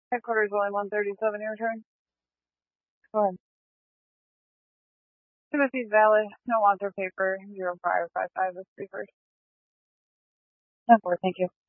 Headquarters only 137, your turn. Go ahead. Timothy's valid. No author paper. 0555 is free first. 10-4, thank you.